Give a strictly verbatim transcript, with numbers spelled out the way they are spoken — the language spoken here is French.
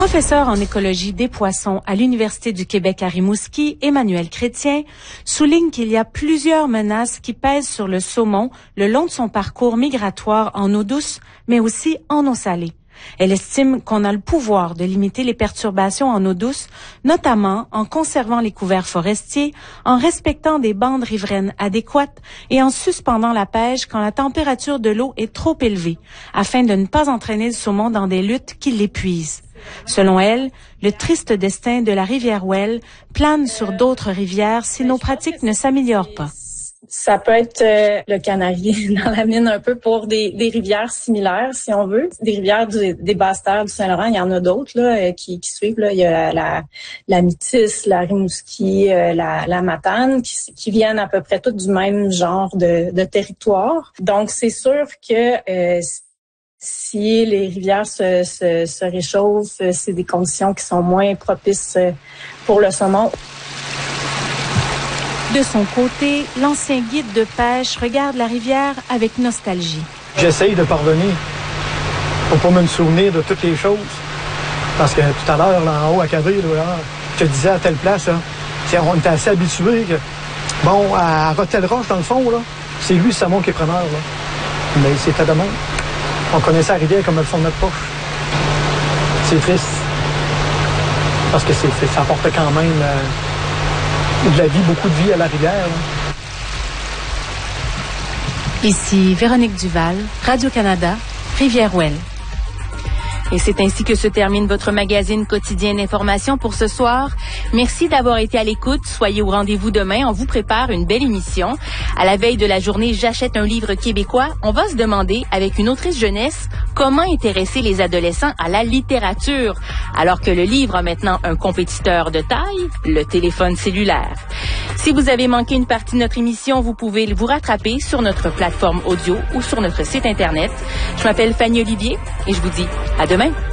Professeur en écologie des poissons à l'Université du Québec à Rimouski, Emmanuel Chrétien, souligne qu'il y a plusieurs menaces qui pèsent sur le saumon le long de son parcours migratoire en eau douce, mais aussi en eau salée. Elle estime qu'on a le pouvoir de limiter les perturbations en eau douce, notamment en conservant les couverts forestiers, en respectant des bandes riveraines adéquates et en suspendant la pêche quand la température de l'eau est trop élevée, afin de ne pas entraîner le saumon dans des luttes qui l'épuisent. Selon elle, le triste destin de la rivière Ouelle plane sur d'autres rivières si nos pratiques ne s'améliorent pas. Ça peut être euh, le canari dans la mine un peu pour des, des rivières similaires, si on veut. Des rivières du, des basses terres du Saint-Laurent, il y en a d'autres là euh, qui, qui suivent. Là. Il y a la, la Métis, la Rimouski, euh, la, la Matane, qui, qui viennent à peu près toutes du même genre de, de territoire. Donc, c'est sûr que euh, si les rivières se, se, se réchauffent, c'est des conditions qui sont moins propices pour le saumon. De son côté, l'ancien guide de pêche regarde la rivière avec nostalgie. J'essaye de parvenir pour pas me souvenir de toutes les choses. Parce que tout à l'heure, là en haut à Cabré, là, je te disais à telle place, là, on était assez habitués que, bon, à Rotel-Roche, dans le fond, là, c'est lui, le saumon qui est preneur. Là. Mais c'était de même. On connaissait la rivière comme le fond de notre poche. C'est triste. Parce que c'est, ça apportait quand même euh, de la vie, beaucoup de vie à la rivière. Là. Ici Véronique Duval, Radio-Canada, Rivière-Ouelle. Et c'est ainsi que se termine votre magazine quotidien d'information pour ce soir. Merci d'avoir été à l'écoute. Soyez au rendez-vous demain. On vous prépare une belle émission. À la veille de la journée J'achète un livre québécois, on va se demander, avec une autrice jeunesse, comment intéresser les adolescents à la littérature, alors que le livre a maintenant un compétiteur de taille, le téléphone cellulaire. Si vous avez manqué une partie de notre émission, vous pouvez vous rattraper sur notre plateforme audio ou sur notre site Internet. Je m'appelle Fanny Olivier et je vous dis à demain.